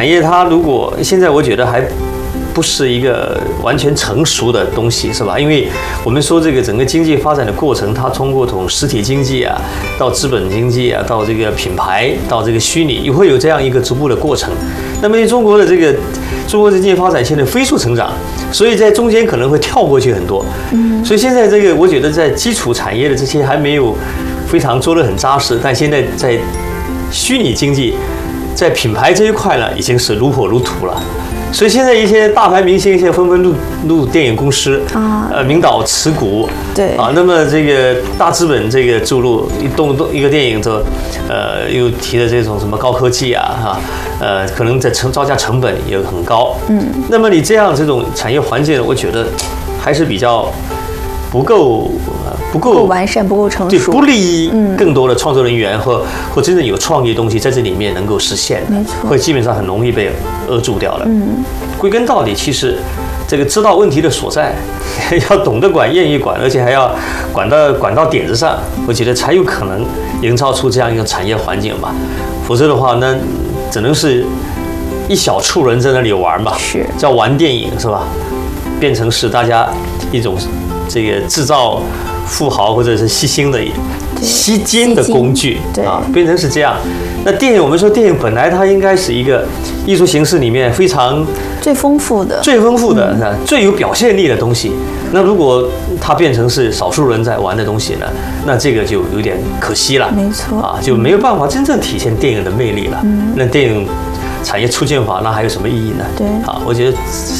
产业它如果现在我觉得还不是一个完全成熟的东西，是吧？因为我们说这个整个经济发展的过程，它通过从实体经济啊，到资本经济啊，到这个品牌，到这个虚拟，也会有这样一个逐步的过程。那么中国的经济发展现在飞速成长，所以在中间可能会跳过去很多。所以现在这个我觉得在基础产业的这些还没有非常做得很扎实，但现在在虚拟经济，在品牌这一块呢，已经是如火如荼了。所以现在一些大牌明星现在纷纷入电影公司名导持股， 对那么这个大资本这个注入一个电影的又提的这种什么高科技可能在造价成本也很高，那么你这种产业环境，我觉得还是比较不够完善，不够成熟， 对，不利于更多的创作人员或真正有创意的东西在这里面能够实现， 没错， 会基本上很容易被扼住掉了。归根到底，其实这个知道问题的所在，要懂得管，愿意管，而且还要管到点子上，我觉得才有可能营造出这样一个产业环境吧。否则的话呢，只能是一小撮人在那里玩吧， 是叫玩电影是吧？变成是大家一种这个制造富豪或者是吸金的工具变成是这样。那电影，我们说电影本来它应该是一个艺术形式里面非常最丰富的、 最有表现力的东西。那如果它变成是少数人在玩的东西呢，那这个就有点可惜了。 没错就没有办法真正体现电影的魅力了。那电影产业促进法那还有什么意义呢？ 对， 我觉得